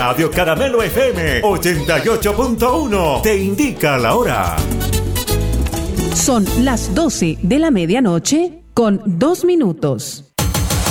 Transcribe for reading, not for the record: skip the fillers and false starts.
Radio Caramelo FM 88.1 te indica la hora. Son las 12 de la medianoche con 2 minutos.